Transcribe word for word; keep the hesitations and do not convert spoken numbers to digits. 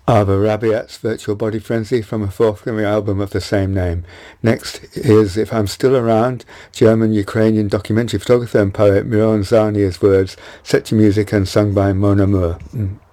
Ava Rabiat's Virtual Body Frenzy from a forthcoming album of the same name. Next is If I'm Still Around, German-Ukrainian documentary photographer and poet Miron Zarnia's words, set to music and sung by Mon Amour. Mm.